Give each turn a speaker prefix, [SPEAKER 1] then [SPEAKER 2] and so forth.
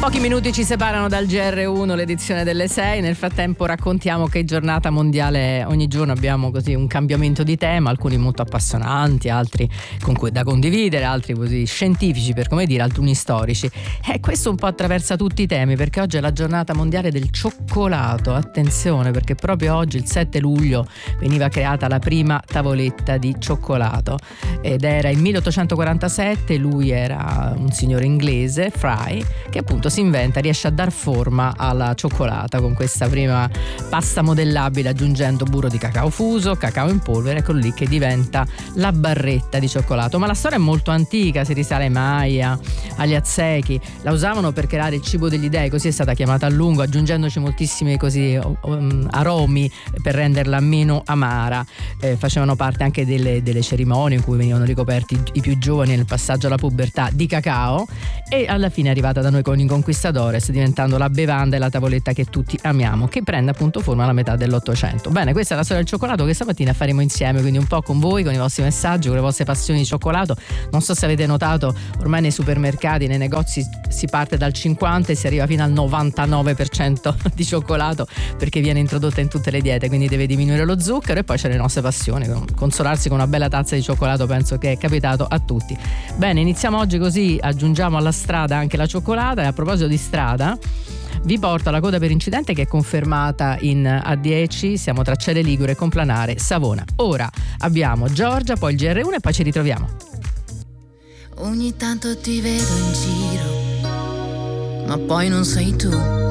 [SPEAKER 1] Pochi minuti ci separano dal GR1, l'edizione delle 6. Nel frattempo raccontiamo che giornata mondiale ogni giorno abbiamo così un cambiamento di tema, alcuni molto appassionanti, altri con cui da condividere, altri così scientifici per come dire, alcuni storici. E questo un po' attraversa tutti i temi, perché oggi è la giornata mondiale del cioccolato. Attenzione, perché proprio oggi, il 7 luglio, veniva creata la prima tavoletta di cioccolato ed era il 1847. Lui era un signore inglese, Fry, che appunto riesce a dar forma alla cioccolata con questa prima pasta modellabile, aggiungendo burro di cacao fuso, cacao in polvere, ecco lì che diventa la barretta di cioccolato. Ma la storia è molto antica, si risale ai Maya, agli Aztechi. La usavano per creare il cibo degli dei, così è stata chiamata a lungo, aggiungendoci moltissimi così aromi per renderla meno amara. Facevano parte anche delle cerimonie in cui venivano ricoperti i più giovani nel passaggio alla pubertà di cacao, e alla fine è arrivata da noi con i conquistadores, diventando la bevanda e la tavoletta che tutti amiamo, che prende appunto forma alla metà dell'800. Bene, questa è la storia del cioccolato che stamattina faremo insieme, quindi un po' con voi, con i vostri messaggi, con le vostre passioni di cioccolato. Non so se avete notato, ormai nei supermercati, nei negozi si parte dal 50 e si arriva fino al 99% di cioccolato, perché viene introdotta in tutte le diete, quindi deve diminuire lo zucchero. E poi c'è le nostre passioni, consolarsi con una bella tazza di cioccolato, penso che è capitato a tutti. Bene, iniziamo oggi così, aggiungiamo alla strada anche la cioccolata. E a proposito di strada, vi porto alla coda per incidente, che è confermata in A10. Siamo tra Celle Ligure, Complanare, Savona. Ora abbiamo Giorgia, poi il GR1 e poi ci ritroviamo.
[SPEAKER 2] Ogni tanto ti vedo in giro, ma poi non sei tu.